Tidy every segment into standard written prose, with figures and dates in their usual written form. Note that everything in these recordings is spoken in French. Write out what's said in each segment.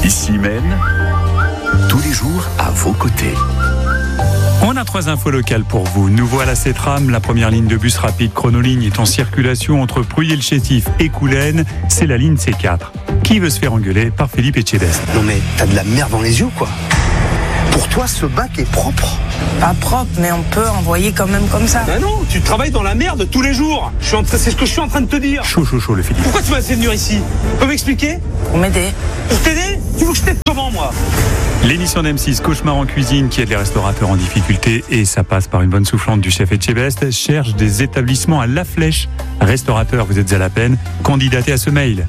Ici même, tous les jours à vos côtés. On a 3 infos locales pour vous. Nouveau à la CETRAM, la première ligne de bus rapide Chronoligne est en circulation entre Pruyé-le-Chétif et Coulennes. C'est la ligne C4. Qui veut se faire engueuler par Philippe Etchebest? Non mais t'as de la merde dans les yeux quoi. Pour toi ce bac est propre? Pas propre, mais on peut envoyer quand même comme ça. Ben non, tu travailles dans la merde tous les jours. C'est ce que je suis en train de te dire. Chaud le Philippe. Pourquoi tu m'as fait venir ici? Tu peux m'expliquer? Pour m'aider. Pour t'aider? Tu veux que je t'aide comment moi? L'émission d'M6 Cauchemar en cuisine qui aide les restaurateurs en difficulté, et ça passe par une bonne soufflante du chef Etchebest, cherche des établissements à La Flèche. Restaurateur, vous êtes à la peine, candidatez à ce mail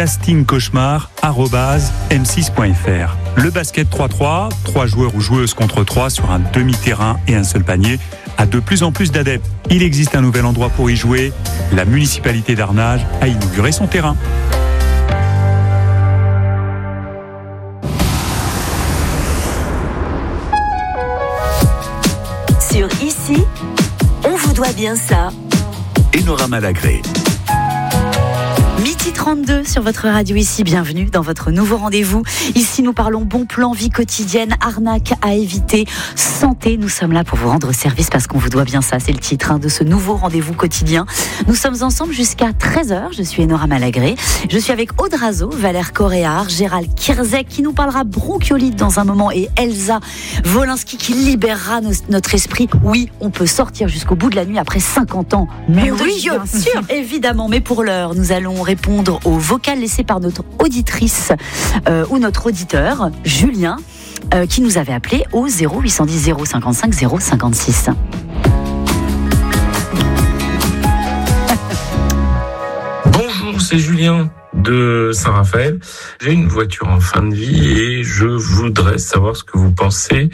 castingcauchemar@m6.fr. Le basket 3-3, 3 joueurs ou joueuses contre 3 sur un demi-terrain et un seul panier, a de plus en plus d'adeptes. Il existe un nouvel endroit pour y jouer. La municipalité d'Arnage a inauguré son terrain. Sur Ici, on vous doit bien ça. Enora Malagré. Midi 32 sur votre radio Ici, bienvenue dans votre nouveau rendez-vous. Ici, nous parlons bon plan, vie quotidienne, arnaque à éviter, santé. Nous sommes là pour vous rendre service parce qu'on vous doit bien ça. C'est le titre de ce nouveau rendez-vous quotidien. Nous sommes ensemble jusqu'à 13h. Je suis Enora Malagré. Je suis avec Aude Razo, Valère Coréard, Gérald Kirzek qui nous parlera bronchiolite dans un moment et Elsa Wolinski qui libérera notre esprit. Oui, on peut sortir jusqu'au bout de la nuit après 50 ans. Mais oui, bien sûr, évidemment. Mais pour l'heure, nous allons répondre aux vocales laissées par notre auditrice ou notre auditeur, Julien, qui nous avait appelé au 0810 055 056. Bonjour, c'est Julien de Saint-Raphaël. J'ai une voiture en fin de vie et je voudrais savoir ce que vous pensez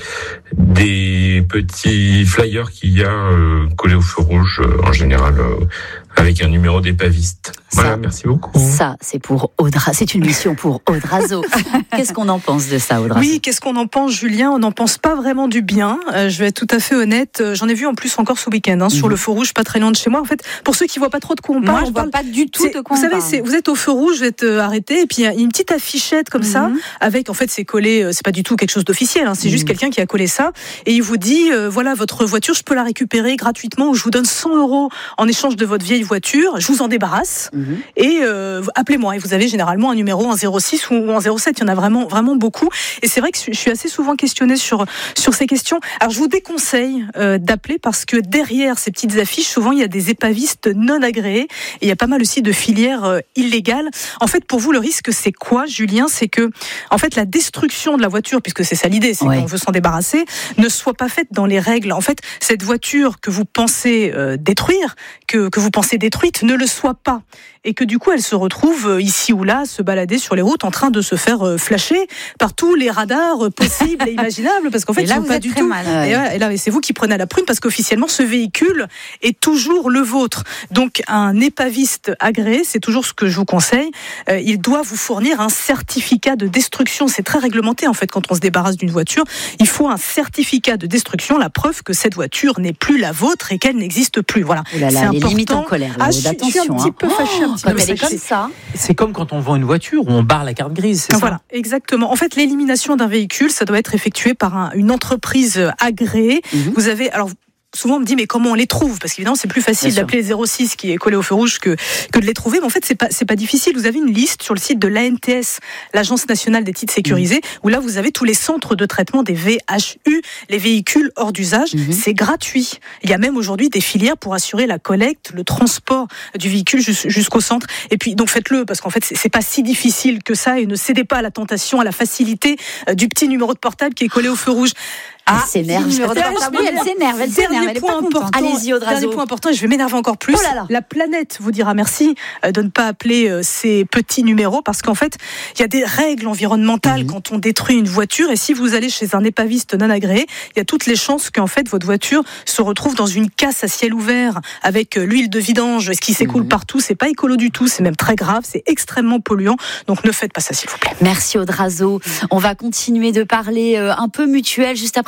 des petits flyers qu'il y a collés au feu rouge en général avec un numéro d'épaviste. Voilà, merci beaucoup. Ça, c'est pour Audra. C'est une mission pour Aude Razo. Qu'est-ce qu'on en pense de ça, Aude Razo? Oui, qu'est-ce qu'on en pense, Julien? On n'en pense pas vraiment du bien. Je vais être tout à fait honnête. J'en ai vu en plus encore ce week-end sur le feu rouge, pas très loin de chez moi. En fait, pour ceux qui voient pas trop de quoi on parle, moi, je vois pas du tout de quoi vous on parle. savez, vous êtes au feu rouge, vous êtes arrêté, et puis il y a une petite affichette comme ça, avec en fait c'est collé. C'est pas du tout quelque chose d'officiel. C'est juste quelqu'un qui a collé ça, et il vous dit voilà, votre voiture, je peux la récupérer gratuitement, ou je vous donne 100 € en échange de votre vieille voiture. Je vous en débarrasse et appelez-moi. Et vous avez généralement un numéro en 06 ou en 07. Il y en a vraiment beaucoup. Et c'est vrai que je suis assez souvent questionnée sur ces questions. Alors je vous déconseille d'appeler parce que derrière ces petites affiches, souvent il y a des épavistes non agréés et il y a pas mal aussi de filières illégales. En fait, pour vous, le risque c'est quoi, Julien? C'est que en fait la destruction de la voiture, puisque c'est ça l'idée, c'est qu'on veut s'en débarrasser, ne soit pas faite dans les règles. En fait, cette voiture que vous pensez détruire, que vous pensez détruite, ne le soit pas. Et que du coup, elle se retrouve ici ou là, se balader sur les routes en train de se faire flasher par tous les radars possibles et imaginables, parce qu'en fait, et là, ils sont pas du tout. Et là, c'est vous qui prenez à la prune, parce qu'officiellement, ce véhicule est toujours le vôtre. Donc, un épaviste agréé, c'est toujours ce que je vous conseille. Il doit vous fournir un certificat de destruction. C'est très réglementé, en fait, quand on se débarrasse d'une voiture. Il faut un certificat de destruction, la preuve que cette voiture n'est plus la vôtre et qu'elle n'existe plus. Voilà. Oh là là, c'est les important. limites en colère. Là, Je suis un petit peu fâchée. Quand elle est comme ça. C'est comme quand on vend une voiture où on barre la carte grise, c'est ça? Voilà, exactement. En fait, l'élimination d'un véhicule, ça doit être effectué par une entreprise agréée. Vous avez, alors, souvent on me dit mais comment on les trouve, parce qu'évidemment c'est plus facile d'appeler 06 qui est collé au feu rouge que de les trouver, mais en fait c'est pas difficile. Vous avez une liste sur le site de l'ANTS, l'Agence nationale des titres sécurisés, où là vous avez tous les centres de traitement des VHU, les véhicules hors d'usage. C'est gratuit. Il y a même aujourd'hui des filières pour assurer la collecte, le transport du véhicule jusqu'au centre. Et puis donc faites-le, parce qu'en fait c'est pas si difficile que ça, et ne cédez pas à la tentation, à la facilité du petit numéro de portable qui est collé au feu rouge. Elle s'énerve. Elle s'énerve. Elle est pas contente. Allez-y, Aude Razo. Dernier point important, et je vais m'énerver encore plus. Oh là là. La planète vous dira merci de ne pas appeler ces petits numéros, parce qu'en fait, il y a des règles environnementales quand on détruit une voiture, et si vous allez chez un épaviste non agréé, il y a toutes les chances qu'en fait votre voiture se retrouve dans une casse à ciel ouvert avec l'huile de vidange, ce qui s'écoule partout. C'est pas écolo du tout, c'est même très grave, c'est extrêmement polluant. Donc ne faites pas ça, s'il vous plaît. Merci, Aude Razo. On va continuer de parler un peu mutuel juste après.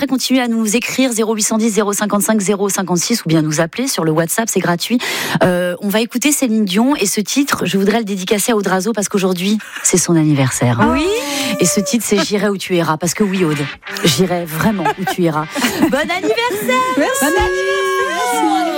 continuez à nous écrire 0810 055 056 ou bien nous appeler sur le WhatsApp, c'est gratuit. On va écouter Céline Dion et ce titre, je voudrais le dédicacer à Audrazo parce qu'aujourd'hui, c'est son anniversaire. Oui. Et ce titre, c'est J'irai où tu iras. Parce que oui, Aude, j'irai vraiment où tu iras. Bon anniversaire! Merci! Bon anniversaire!